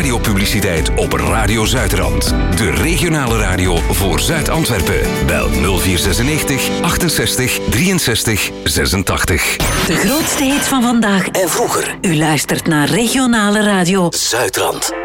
radiopubliciteit op Radio Zuidrand. De regionale radio voor Zuid-Antwerpen. Bel 0496 68 63 86. De grootste hits van vandaag en vroeger. U luistert naar regionale radio Zuidrand.